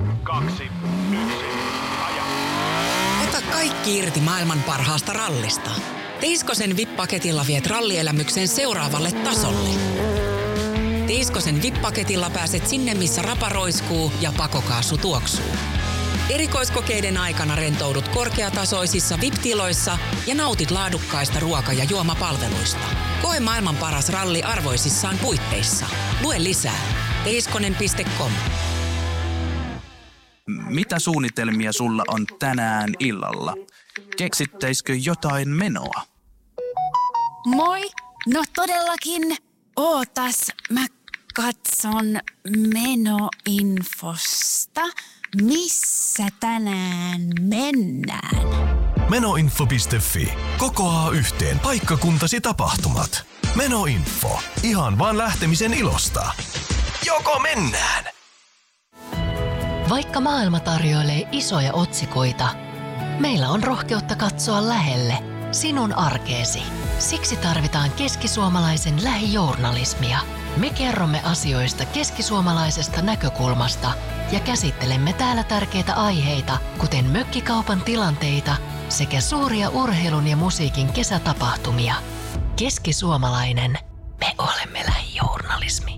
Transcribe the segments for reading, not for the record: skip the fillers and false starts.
2, 1, aja. Ota kaikki irti maailman parhaasta rallista. Tiiskosen VIP-paketilla viet rallielämyksen seuraavalle tasolle. Tiiskosen VIP-paketilla pääset sinne, missä rapa roiskuu ja pakokaasu tuoksuu. Erikoiskokeiden aikana rentoudut korkeatasoisissa VIP-tiloissa ja nautit laadukkaista ruoka- ja juomapalveluista. Koe maailman paras ralli arvoisissaan puitteissa. Lue lisää. Tiiskonen.com. Mitä suunnitelmia sulla on tänään illalla? Keksittäisikö jotain menoa? Moi! No todellakin. Ootas, mä katson menoinfosta. Missä tänään mennään? Menoinfo.fi. Kokoaa yhteen paikkakuntasi tapahtumat. Menoinfo. Ihan vaan lähtemisen ilosta. Joko mennään? Vaikka maailma tarjoilee isoja otsikoita, meillä on rohkeutta katsoa lähelle sinun arkeesi. Siksi tarvitaan keskisuomalaisen lähijournalismia. Me kerromme asioista keskisuomalaisesta näkökulmasta ja käsittelemme täällä tärkeitä aiheita, kuten mökkikaupan tilanteita sekä suuria urheilun ja musiikin kesätapahtumia. Keskisuomalainen. Me olemme lähijournalismi.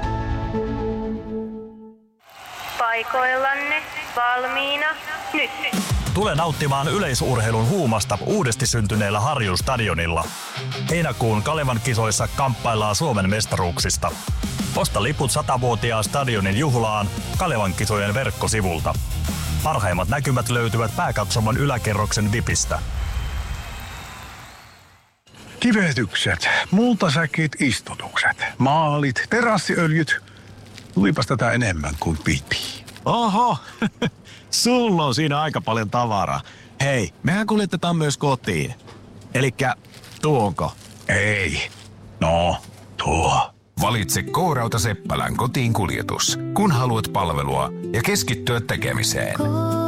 Paikoillanne, valmiina, nyt! Tule nauttimaan yleisurheilun huumasta uudesti syntyneellä Harjun stadionilla. Heinäkuun Kalevan kisoissa kamppaillaan Suomen mestaruuksista. Osta liput 100-vuotiaan stadionin juhlaan Kalevan kisojen verkkosivulta. Parhaimmat näkymät löytyvät pääkatsomon yläkerroksen VIPistä. Kivetykset, multasäkit, istutukset, maalit, terassiöljyt. Tulipas tätä enemmän kuin piti. Oho, sulla on siinä aika paljon tavaraa. Hei, mehän kuljetetaan myös kotiin. Elikkä tuonko? Ei. No, tuo. Valitse K-Rauta Seppälän kotiin kuljetus, kun haluat palvelua ja keskittyä tekemiseen.